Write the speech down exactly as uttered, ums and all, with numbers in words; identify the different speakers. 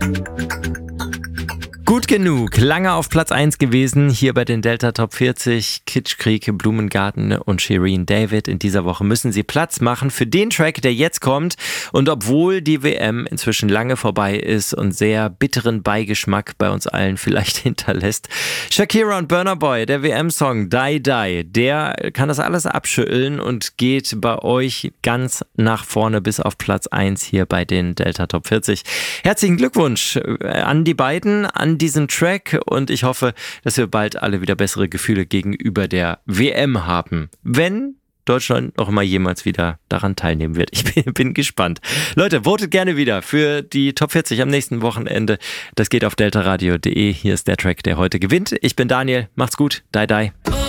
Speaker 1: Gut genug, lange auf Platz eins gewesen, hier bei den Delta Top vierzig, Kitschkrieg, Blumengarten und Shirin David. In dieser Woche müssen sie Platz machen für den Track, der jetzt kommt. Und obwohl die W M inzwischen lange vorbei ist und sehr bitteren Beigeschmack bei uns allen vielleicht hinterlässt, Shakira und Burna Boy, der W M-Song Die Die, der kann das alles abschütteln und geht bei euch ganz nach vorne bis auf Platz eins hier bei den Delta Top vierzig. Herzlichen Glückwunsch an die beiden, an diesen Track, und ich hoffe, dass wir bald alle wieder bessere Gefühle gegenüber der W M haben. Wenn Deutschland noch mal jemals wieder daran teilnehmen wird. Ich bin, bin gespannt. Leute, votet gerne wieder für die Top vierzig am nächsten Wochenende. Das geht auf deltaradio punkt de. Hier ist der Track, der heute gewinnt. Ich bin Daniel. Macht's gut. Die, die.